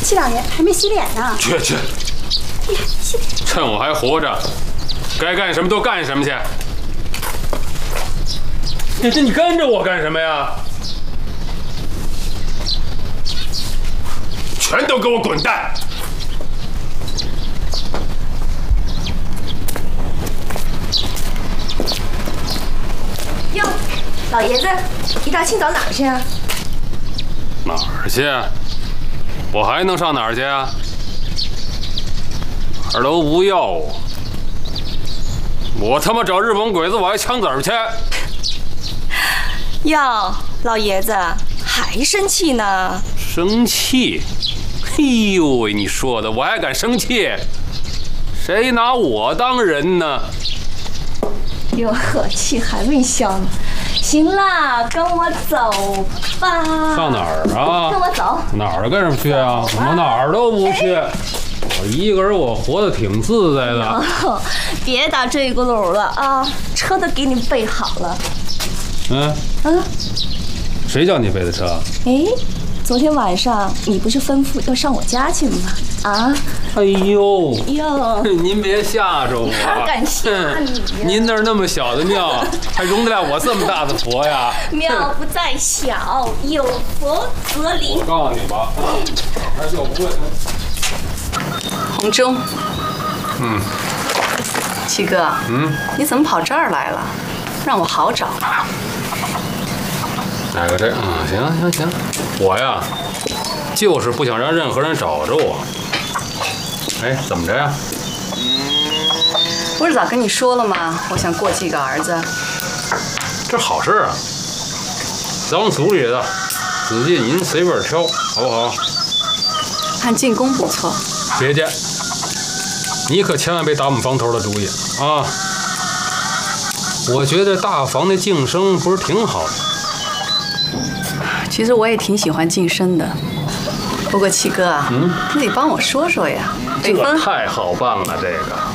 七老爷还没洗脸呢。 去！趁我还活着，该干什么都干什么去。你跟着我干什么呀？全都给我滚蛋！ 哟，老爷子，一大清早哪儿去啊？ 哪儿去？我还能上哪儿去啊？哪儿都不要我！我他妈找日本鬼子，我还抢子儿去！ 哟，老爷子还生气呢？ 生气？哎呦喂，你说的我还敢生气？谁拿我当人呢？ 哟呵，气还没消呢。行了，跟我走吧。 上哪儿啊？ 跟我走。 哪儿跟着去啊？我哪儿都不去。我一个人，我活得挺自在的。 哦，别打这轱辘了啊！车都给你备好了。 谁叫你备的车？ 哎，昨天晚上你不是吩咐要上我家去吗？啊？ 哎呦哟， 您别吓着我！ 哪敢吓你呀？ 您那儿那么小的庙，还容得了我这么大的佛呀？ 庙不在小，有佛则灵。 我告诉你吧，还是有棍。 红中，七哥，你怎么跑这儿来了？让我好找。 哪个这？行，我呀，就是不想让任何人找着我。哎，怎么着呀？ 不是早跟你说了吗？我想过继个儿子。 这好事啊！咱组里的子弟您随便挑，好不好？ 看进宫不错。 别介，你可千万别打我们房头的主意啊！我觉得大房的晋升不是挺好的。 其实我也挺喜欢晋升的，不过七哥啊，你得帮我说说呀。 这太好办了，这个。